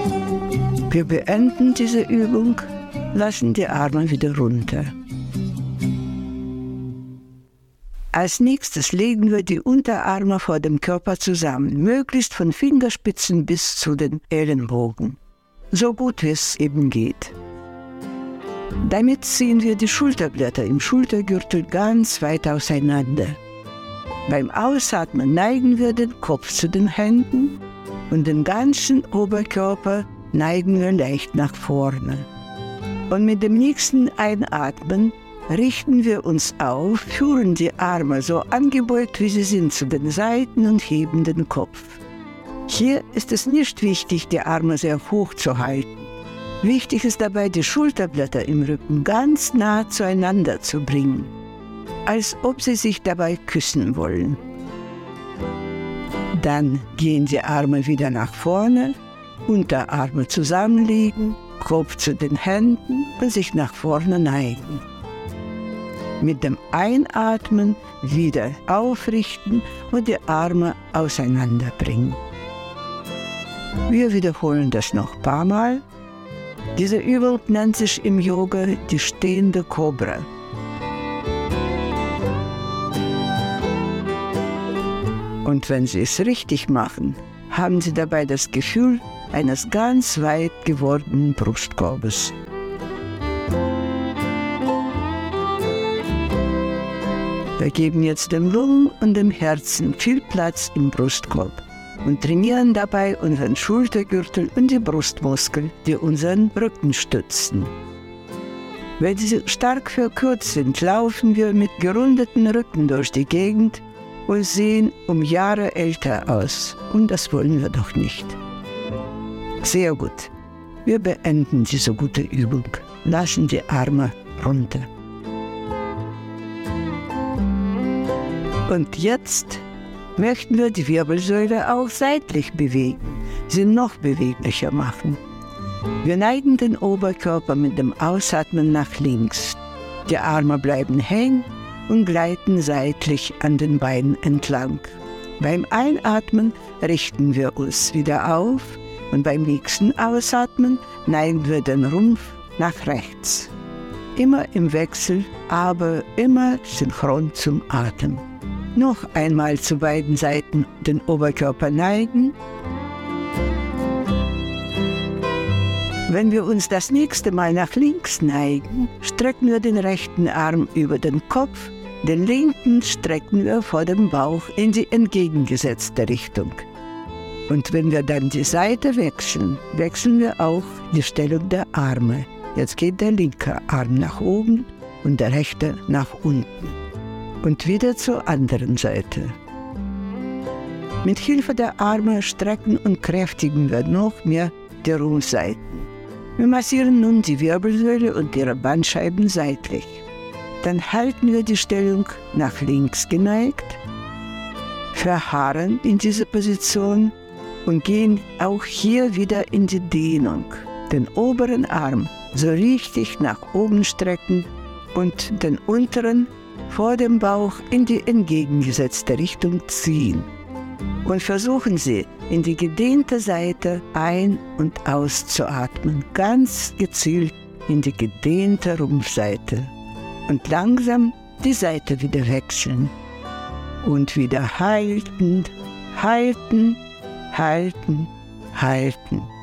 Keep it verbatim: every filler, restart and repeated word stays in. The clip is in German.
Wir beenden diese Übung, lassen die Arme wieder runter. Als nächstes legen wir die Unterarme vor dem Körper zusammen, möglichst von Fingerspitzen bis zu den Ellenbogen, so gut wie es eben geht. Damit ziehen wir die Schulterblätter im Schultergürtel ganz weit auseinander. Beim Ausatmen neigen wir den Kopf zu den Händen und den ganzen Oberkörper neigen wir leicht nach vorne. Und mit dem nächsten Einatmen richten wir uns auf, führen die Arme so angebeugt, wie sie sind, zu den Seiten und heben den Kopf. Hier ist es nicht wichtig, die Arme sehr hoch zu halten. Wichtig ist dabei, die Schulterblätter im Rücken ganz nah zueinander zu bringen, als ob sie sich dabei küssen wollen. Dann gehen die Arme wieder nach vorne, Unterarme zusammenlegen, Kopf zu den Händen und sich nach vorne neigen. Mit dem Einatmen wieder aufrichten und die Arme auseinanderbringen. Wir wiederholen das noch ein paar Mal. Diese Übung nennt sich im Yoga die stehende Kobra. Und wenn Sie es richtig machen, haben Sie dabei das Gefühl eines ganz weit gewordenen Brustkorbes. Wir geben jetzt dem Lungen und dem Herzen viel Platz im Brustkorb und trainieren dabei unseren Schultergürtel und die Brustmuskeln, die unseren Rücken stützen. Wenn sie stark verkürzt sind, laufen wir mit gerundeten Rücken durch die Gegend und sehen um Jahre älter aus. Und das wollen wir doch nicht. Sehr gut. Wir beenden diese gute Übung. Lassen die Arme runter. Und jetzt möchten wir die Wirbelsäule auch seitlich bewegen, sie noch beweglicher machen. Wir neigen den Oberkörper mit dem Ausatmen nach links. Die Arme bleiben hängen und gleiten seitlich an den Beinen entlang. Beim Einatmen richten wir uns wieder auf und beim nächsten Ausatmen neigen wir den Rumpf nach rechts. Immer im Wechsel, aber immer synchron zum Atem. Noch einmal zu beiden Seiten den Oberkörper neigen. Wenn wir uns das nächste Mal nach links neigen, strecken wir den rechten Arm über den Kopf, den linken strecken wir vor dem Bauch in die entgegengesetzte Richtung. Und wenn wir dann die Seite wechseln, wechseln wir auch die Stellung der Arme. Jetzt geht der linke Arm nach oben und der rechte nach unten. Und wieder zur anderen Seite. Mit Hilfe der Arme strecken und kräftigen wir noch mehr die Rumpfseiten. Wir massieren nun die Wirbelsäule und ihre Bandscheiben seitlich. Dann halten wir die Stellung nach links geneigt, verharren in dieser Position und gehen auch hier wieder in die Dehnung. Den oberen Arm so richtig nach oben strecken und den unteren vor dem Bauch in die entgegengesetzte Richtung ziehen. Und versuchen Sie, in die gedehnte Seite ein- und auszuatmen, ganz gezielt in die gedehnte Rumpfseite. Und langsam die Seite wieder wechseln. Und wieder halten, halten, halten, halten.